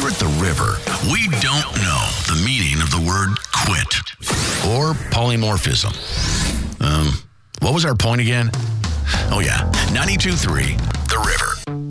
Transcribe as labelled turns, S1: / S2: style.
S1: Here at the river, we don't know the meaning of the word quit or polymorphism. What was our point again? Oh, yeah. 92.3